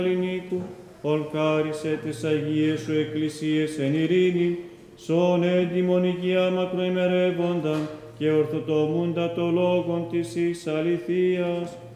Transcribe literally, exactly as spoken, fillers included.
Ελληνίκου, ολκάρισε τις Αγίες σου Εκκλησίες εν ειρήνη, σώνε εντιμονικία μακροημερεύοντα και ορθοτομούντα το λόγον της εις αληθείας,